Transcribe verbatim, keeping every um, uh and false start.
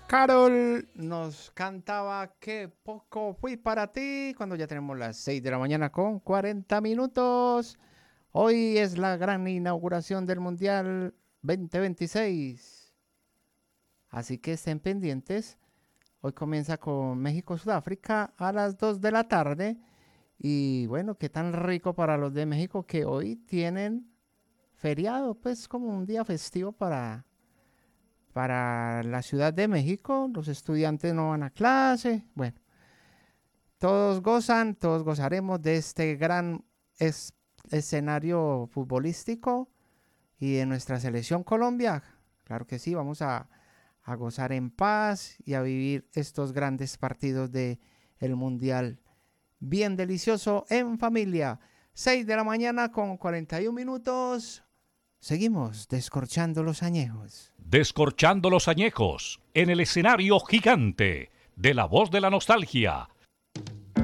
Carol nos cantaba Qué poco fui para ti, cuando ya tenemos las seis de la mañana con cuarenta minutos. Hoy es la gran inauguración del Mundial veinte veintiséis. Así que estén pendientes. Hoy comienza con México-Sudáfrica a las dos de la tarde. Y bueno, qué tan rico para los de México que hoy tienen feriado, pues como un día festivo para, para la Ciudad de México. Los estudiantes no van a clase. Bueno, todos gozan, todos gozaremos de este gran es, escenario futbolístico y de nuestra selección Colombia. Claro que sí, vamos a, a gozar en paz y a vivir estos grandes partidos del Mundial. Bien delicioso en familia. seis de la mañana con cuarenta y un minutos. Seguimos descorchando los añejos. Descorchando los añejos en el escenario gigante de La Voz de la Nostalgia